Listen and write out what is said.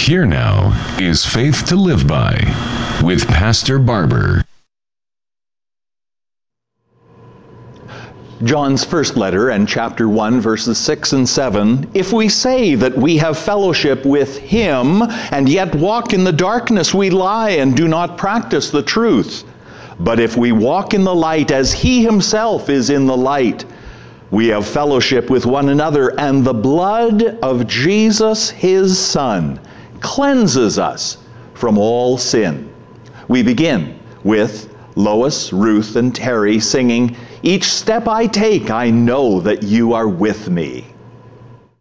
Here now is Faith to Live By with Pastor Barber. John's first letter and chapter 1, verses 6 and 7. If we say that we have fellowship with him and yet walk in the darkness, we lie and do not practice the truth. But if we walk in the light as he himself is in the light, we have fellowship with one another, and the blood of Jesus, his Son, cleanses us from all sin. We begin with Lois, Ruth, and Terry singing, "Each step I take, I know that you are with me."